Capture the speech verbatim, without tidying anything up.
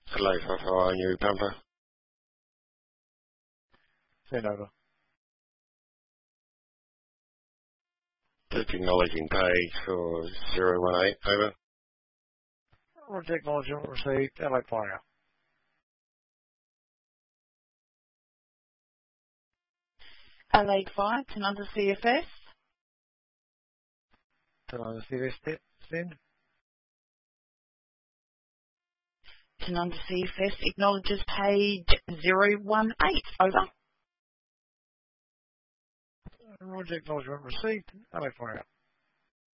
Hello, how are you, Pampa? Send over. Just acknowledging page for zero one eight, over. Roger, acknowledgement received. Hello, fire. Adelaide five, Tanunda C F S. Tanunda C F S, send. Tanunda C F S acknowledges page zero one eight, over. Roger, acknowledgement received. Hello, fire.